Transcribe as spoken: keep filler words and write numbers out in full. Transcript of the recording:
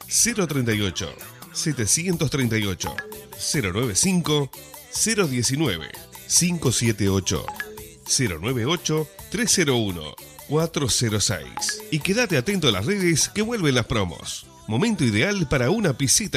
cero treinta y ocho, setecientos treinta y ocho, cero noventa y cinco, cero diecinueve, cinco setenta y ocho, cero noventa y ocho, trescientos uno, cuatrocientos seis. Y quédate atento a las redes que vuelven las promos. Momento ideal para una piscita